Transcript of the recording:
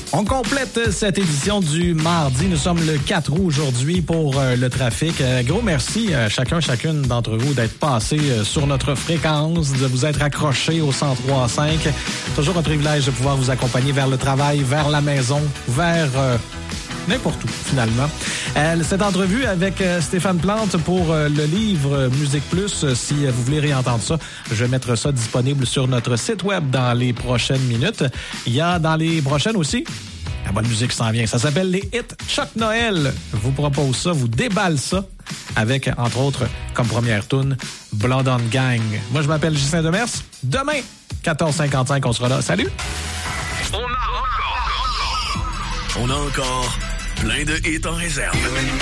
On complète cette édition du mardi. Nous sommes le 4 août aujourd'hui pour le trafic. Gros merci à chacune d'entre vous d'être passé sur notre fréquence, de vous être accrochés au 103.5. Toujours un privilège de pouvoir vous accompagner vers le travail, vers la maison, vers n'importe où, finalement. Cette entrevue avec Stéphane Plante pour le livre Musique Plus, si vous voulez réentendre ça, je vais mettre ça disponible sur notre site web dans les prochaines minutes. Il y a dans les prochaines aussi, la bonne musique s'en vient. Ça s'appelle les hits. Chuck Noël vous propose ça, vous déballe ça, avec, entre autres, comme première toune, Blood on Gang. Moi, je m'appelle Justin Demers. Demain, 14h55, on sera là. Salut! On a encore plein de hits en réserve.